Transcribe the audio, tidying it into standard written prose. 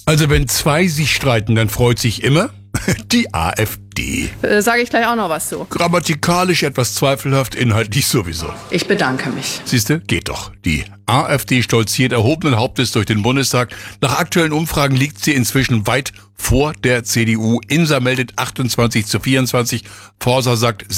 Also wenn zwei sich streiten, dann freut sich immer die AfD. Sage ich gleich auch noch was zu. Grammatikalisch etwas zweifelhaft, inhaltlich sowieso. Ich bedanke mich. Siehste, geht doch. Die AfD stolziert erhobenen Hauptes durch den Bundestag. Nach aktuellen Umfragen liegt sie inzwischen weit vor der CDU. INSA meldet 28:24. Forsa sagt